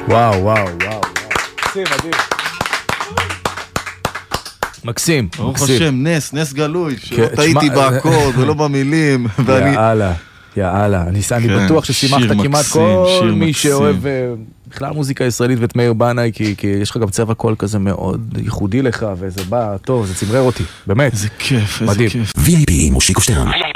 וואו, וואו, וואו. מקסים, מדהים. מקסים, ברוך מקסים. השם, נס גלוי, שלא טעיתי באקורד ולא במילים. יאללה. אני בטוח ששימחת כמעט כל מי שאוהב בכלל מוזיקה ישראלית ואת מאיר בנאי, כי יש לך גם צבע קול כזה מאוד ייחודי לך, וזה בא טוב, זה צמרר אותי, באמת. איזה כיף, איזה מדהים. כיף. VIP מושיקו שטרן.